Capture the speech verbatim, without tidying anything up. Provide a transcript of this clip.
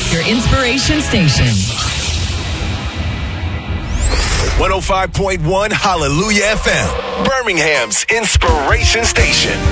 your inspiration station. one oh five point one Hallelujah F M, Birmingham's inspiration station.